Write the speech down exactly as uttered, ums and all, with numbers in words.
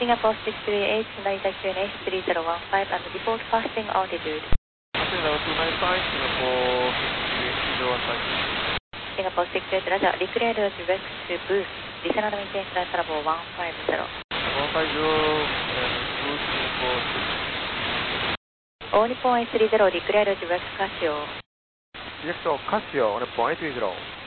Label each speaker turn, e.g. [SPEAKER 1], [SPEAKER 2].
[SPEAKER 1] Singapore six three eight, Narita Q N H three zero one five and report passing altitude.
[SPEAKER 2] Passing level two nine five, Singapore six three eight zero one five.
[SPEAKER 1] Singapore six eight, Roger, declared to west to boost, descend and maintain flight level one five zero.
[SPEAKER 2] one five zero and boost Singapore six.
[SPEAKER 1] All Nippon eight three zero, declared to west Casio.
[SPEAKER 2] Direct to Casio, Nippon eight three zero.